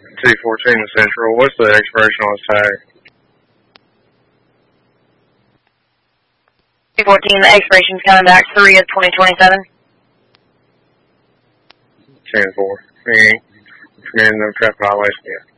T14 Central. What's the expiration on his tag? T14, the expiration's coming back 3 of 2027. 10-4. He ain't committing no traffic violation yet.